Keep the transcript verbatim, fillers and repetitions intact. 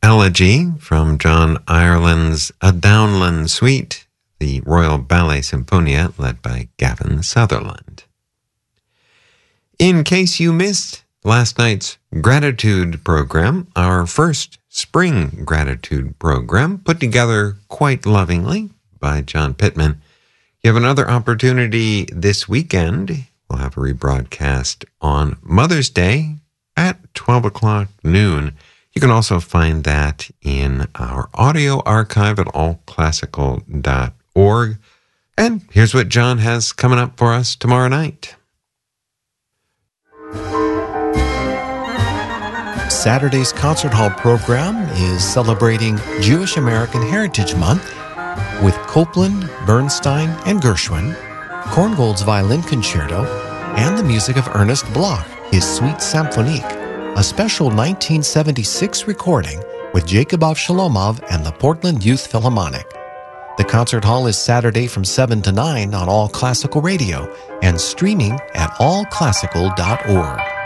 Elegy from John Ireland's A Downland Suite, the Royal Ballet Symphonia led by Gavin Sutherland. In case you missed last night's gratitude program, our first spring gratitude program, put together quite lovingly by John Pittman, you have another opportunity this weekend. We'll have a rebroadcast on Mother's Day at twelve o'clock noon. You can also find that in our audio archive at all classical dot org. And here's what John has coming up for us tomorrow night. Saturday's concert hall program is celebrating Jewish American Heritage Month with Copland, Bernstein, and Gershwin, Korngold's Violin Concerto, and the music of Ernest Bloch, his Suite Symphonique, a special nineteen seventy-six recording with Jacob Avshalomov and the Portland Youth Philharmonic. The concert hall is Saturday from seven to nine on All Classical Radio and streaming at all classical dot org.